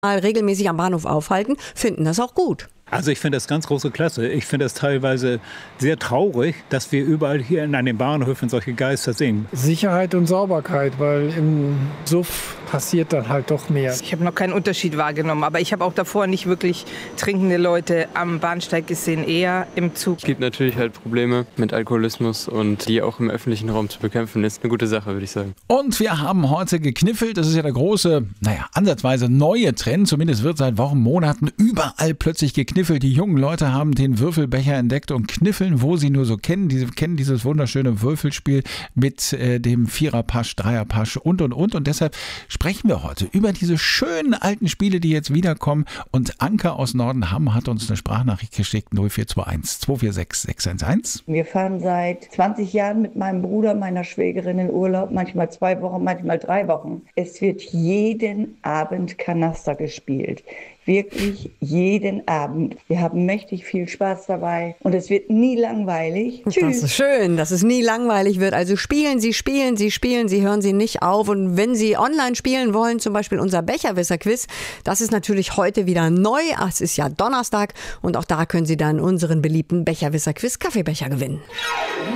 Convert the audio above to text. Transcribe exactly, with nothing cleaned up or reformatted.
regelmäßig am Bahnhof aufhalten, finden das auch gut. Also ich finde das ganz große Klasse. Ich finde das teilweise sehr traurig, dass wir überall hier an den Bahnhöfen solche Geister sehen. Sicherheit und Sauberkeit, weil im Suff passiert dann halt doch mehr. Ich habe noch keinen Unterschied wahrgenommen, aber ich habe auch davor nicht wirklich trinkende Leute am Bahnsteig gesehen, eher im Zug. Es gibt natürlich halt Probleme mit Alkoholismus und die auch im öffentlichen Raum zu bekämpfen, ist eine gute Sache, würde ich sagen. Und wir haben heute gekniffelt. Das ist ja der große, naja, ansatzweise neue Trend. Zumindest wird seit Wochen, Monaten überall plötzlich gekniffelt. Die jungen Leute haben den Würfelbecher entdeckt und kniffeln, wo sie nur so kennen. Die kennen dieses wunderschöne Würfelspiel mit äh, dem Viererpasch, Dreierpasch und, und, und. Und deshalb sprechen wir heute über diese schönen alten Spiele, die jetzt wiederkommen. Und Anke aus Nordenham hat uns eine Sprachnachricht geschickt, null vier zwei eins zwei vier sechs sechs eins eins. Wir fahren seit zwanzig Jahren mit meinem Bruder, meiner Schwägerin in Urlaub, manchmal zwei Wochen, manchmal drei Wochen. Es wird jeden Abend Kanaster gespielt. Wirklich jeden Abend. Wir haben mächtig viel Spaß dabei und es wird nie langweilig. Das Tschüss. ist schön, dass es nie langweilig wird. Also spielen Sie, spielen Sie, spielen Sie, hören Sie nicht auf. Und wenn Sie online spielen wollen, zum Beispiel unser Becherwisser-Quiz, das ist natürlich heute wieder neu. Es ist ja Donnerstag und auch da können Sie dann unseren beliebten Becherwisser-Quiz Kaffeebecher gewinnen.